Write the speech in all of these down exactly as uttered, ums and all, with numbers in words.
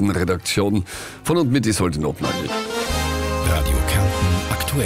Nachrichtenredaktion von und mit Isolde Notnagel. Radio Kärnten aktuell.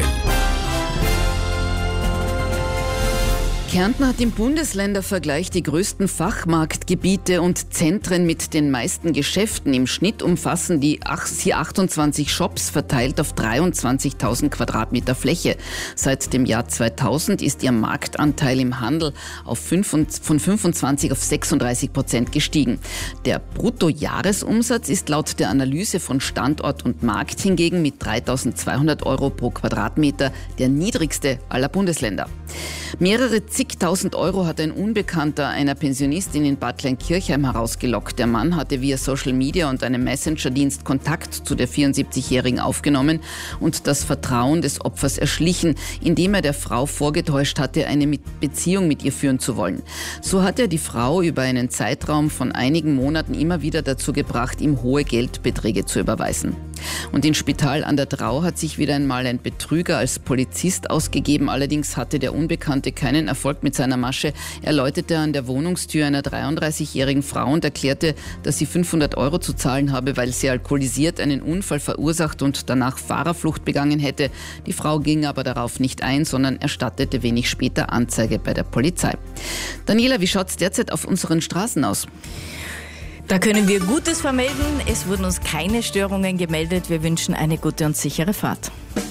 Kärnten hat im Bundesländervergleich die größten Fachmarktgebiete und Zentren mit den meisten Geschäften. Im Schnitt umfassen die achtundzwanzig Shops verteilt auf dreiundzwanzigtausend Quadratmeter Fläche. Seit dem Jahr zweitausend ist ihr Marktanteil im Handel auf fünf, von fünfundzwanzig auf sechsunddreißig Prozent gestiegen. Der Bruttojahresumsatz ist laut der Analyse von Standort und Markt hingegen mit dreitausendzweihundert Euro pro Quadratmeter der niedrigste aller Bundesländer. Mehrere zigtausend Euro hat ein Unbekannter einer Pensionistin in Bad Kleinkirchheim herausgelockt. Der Mann hatte via Social Media und einem Messenger-Dienst Kontakt zu der vierundsiebzigjährigen aufgenommen und das Vertrauen des Opfers erschlichen, indem er der Frau vorgetäuscht hatte, eine Beziehung mit ihr führen zu wollen. So hat er die Frau über einen Zeitraum von einigen Monaten immer wieder dazu gebracht, ihm hohe Geldbeträge zu überweisen. Und in Spital an der Drau hat sich wieder einmal ein Betrüger als Polizist ausgegeben. Allerdings hatte der Unbekannte keinen Erfolg mit seiner Masche. Er läutete an der Wohnungstür einer dreiunddreißigjährigen Frau und erklärte, dass sie fünfhundert Euro zu zahlen habe, weil sie alkoholisiert einen Unfall verursacht und danach Fahrerflucht begangen hätte. Die Frau ging aber darauf nicht ein, sondern erstattete wenig später Anzeige bei der Polizei. Daniela, wie schaut es derzeit auf unseren Straßen aus? Da können wir Gutes vermelden. Es wurden uns keine Störungen gemeldet. Wir wünschen eine gute und sichere Fahrt.